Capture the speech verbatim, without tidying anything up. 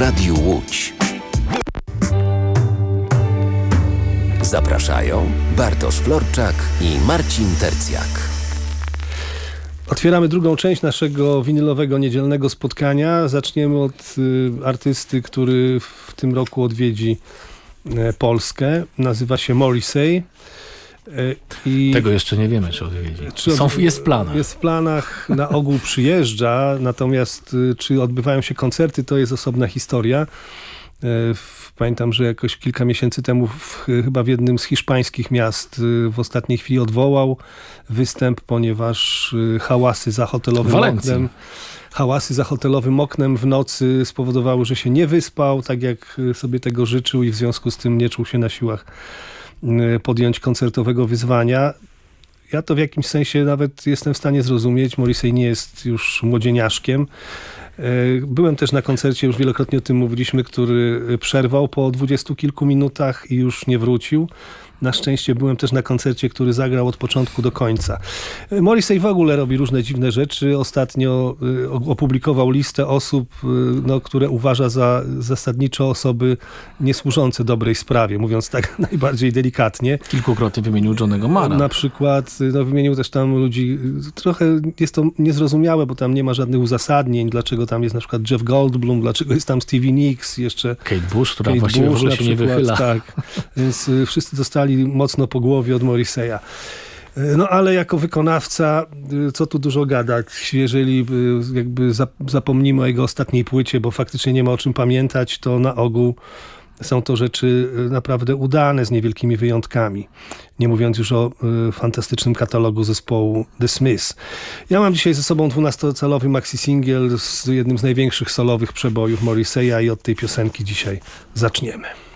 Radiu Łódź. Zapraszają Bartosz Florczak i Marcin Tercjak. Otwieramy drugą część naszego winylowego niedzielnego spotkania. Zaczniemy od y, artysty, który w tym roku odwiedzi y, Polskę. Nazywa się Morrissey. Y, i Tego jeszcze nie wiemy, czy odwiedzi. Czy od, Są, jest w planach. Jest w planach, na ogół przyjeżdża, natomiast y, czy odbywają się koncerty, to jest osobna historia. Y, Pamiętam, że jakoś kilka miesięcy temu w, chyba w jednym z hiszpańskich miast w ostatniej chwili odwołał występ, ponieważ hałasy za hotelowym oknem hałasy za hotelowym oknem w nocy spowodowały, że się nie wyspał, tak jak sobie tego życzył i w związku z tym nie czuł się na siłach podjąć koncertowego wyzwania. Ja to w jakimś sensie nawet jestem w stanie zrozumieć. Morrissey nie jest już młodzieniaszkiem. Byłem też na koncercie, już wielokrotnie o tym mówiliśmy, który przerwał po dwudziestu kilku minutach i już nie wrócił. Na szczęście byłem też na koncercie, który zagrał od początku do końca. Morrissey w ogóle robi różne dziwne rzeczy. Ostatnio opublikował listę osób, no, które uważa za zasadniczo osoby niesłużące dobrej sprawie, mówiąc tak najbardziej delikatnie. Kilkukrotnie wymienił Johnnego Marra. Na przykład no, wymienił też tam ludzi, trochę jest to niezrozumiałe, bo tam nie ma żadnych uzasadnień, dlaczego tam jest na przykład Jeff Goldblum, dlaczego jest tam Stevie Nicks, jeszcze Kate Bush, która Kate właściwie Bush, w ogóle się nie wychyla. Tak, więc wszyscy dostali mocno po głowie od Morrisseya. No ale jako wykonawca, co tu dużo gadać, jeżeli jakby zapomnimy o jego ostatniej płycie, bo faktycznie nie ma o czym pamiętać, to na ogół są to rzeczy naprawdę udane z niewielkimi wyjątkami. Nie mówiąc już o y, fantastycznym katalogu zespołu The Smiths. Ja mam dzisiaj ze sobą dwunastocalowy maxi singiel z jednym z największych solowych przebojów Morrisseya i od tej piosenki dzisiaj zaczniemy.